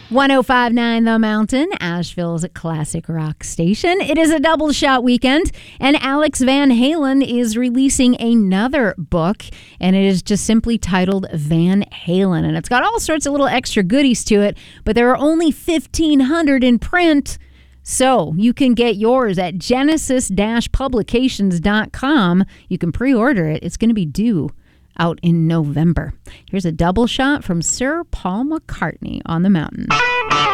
105.9 The Mountain, Asheville's classic rock station. It is a double shot weekend, and Alex Van Halen is releasing another book, and it is just simply titled Van Halen, and it's got all sorts of little extra goodies to it, but there are only 1,500 in print, so you can get yours at genesis-publications.com. You can pre-order it. It's going to be due out in November. Here's a double shot from Sir Paul McCartney on the mountain.